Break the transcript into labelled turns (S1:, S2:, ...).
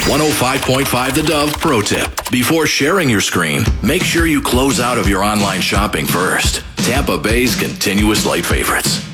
S1: 105.5 The Dove Pro Tip. Before sharing your screen, make sure you close out of your online shopping first. Tampa Bay's continuous light favorites.